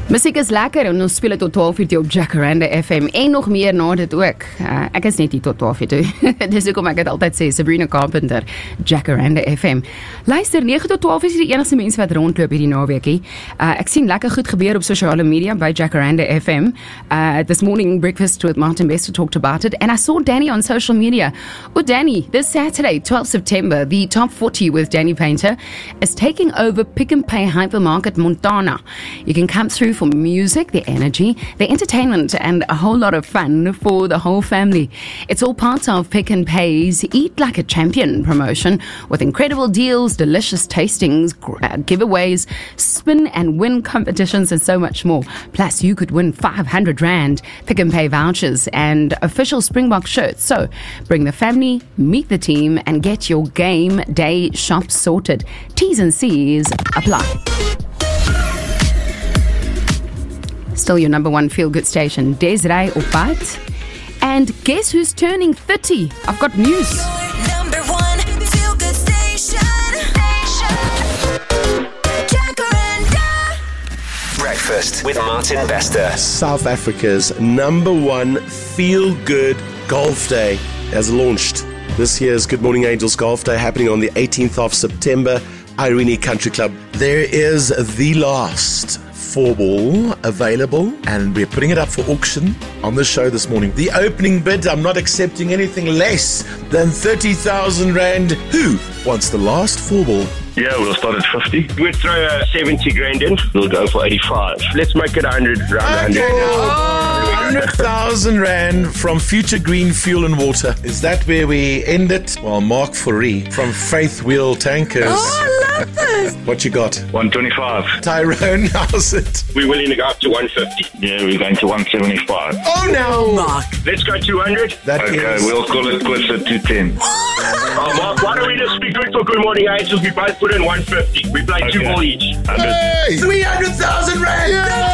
Musiek is lekker en ons speel het tot 12 uur op Jacaranda FM en nog meer na dit ook. Ek is net hier tot 12 uur toe. Dis hoekom ek het altyd sê, Sabrina Carpenter, Jacaranda FM. Luister, 9 tot 12 is die enigste mense wat rondloop hierdie naweekie. Ek sien lekker goed gebeur op sosiale media by Jacaranda FM. This morning, Breakfast with Martin Bester talked about it, and I saw Danny on social media. Oh, Danny, this Saturday, 12 September, the Top 40 with Danny Painter is taking over Pick n Pay Hypermarket Montana. You can come through for music, the energy, the entertainment, and a whole lot of fun for the whole family. It's all part of Pick n Pay's Eat Like a Champion promotion with incredible deals, delicious tastings, giveaways, spin and win competitions, and so much more. Plus, you could win 500 Rand Pick n Pay vouchers and official Springbok shirts. So, bring the family, meet the team, and get your game day shop sorted. T's and C's apply. Still your number one feel-good station, Desiree Opat. And guess who's turning 30? I've got news. Your number one feel-good station. Jacaranda. Breakfast with Martin Bester. South Africa's number one feel-good golf day has launched. This year's Good Morning Angels Golf Day happening on the 18th of September, Irene Country Club. There is the last 4-ball available, and we're putting it up for auction on the show this morning. The opening bid, I'm not accepting anything less than 30,000 Rand. Who wants the last 4-ball? Yeah, we'll start at 50. We'll throw 70 grand in. We'll go for 85. Let's make it 100. Round 100. 100,000 Rand from Future Green Fuel and Water. Is that where we end it? Well, Mark Fourie from Faith Wheel Tankers. Oh, I love this. What you got? 125. Tyrone, how's it? We're willing to go up to 150. Yeah, we're going to 175. Oh, no! Mark. Let's go 200. That Okay, is... we'll call it quits at 210. Mark, why don't we just be good for Good Morning Angels? We both put in 150. We play 2 ball each. 100. Hey! 300,000 Rand!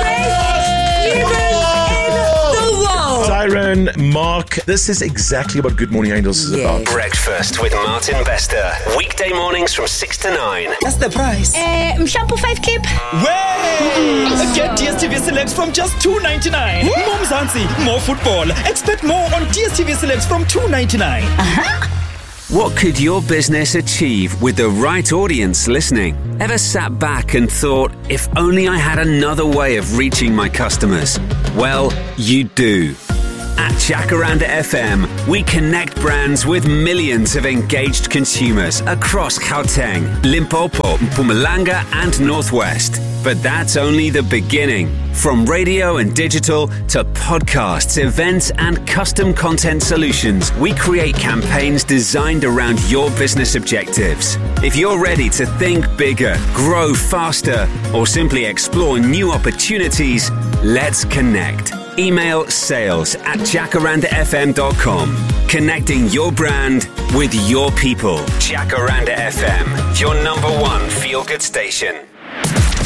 Tyrone, Mark, this is exactly what Good Morning Angels is about. Breakfast with Martin Bester. Weekday mornings from 6 to 9. That's the price. Shampoo 5 kip. Way! Get DSTV Celebs from just $2.99. More Mzansi, more football. Expect more on DSTV Celebs from $2.99. What could your business achieve with the right audience listening? Ever sat back and thought, if only I had another way of reaching my customers? Well, you do. At Jacaranda FM, we connect brands with millions of engaged consumers across Gauteng, Limpopo, Mpumalanga and Northwest. But that's only the beginning. From radio and digital to podcasts, events and custom content solutions, we create campaigns designed around your business objectives. If you're ready to think bigger, grow faster, or simply explore new opportunities, let's connect. Email sales@jacarandafm.com. Connecting your brand with your people. Jacaranda FM, your number one feel-good station.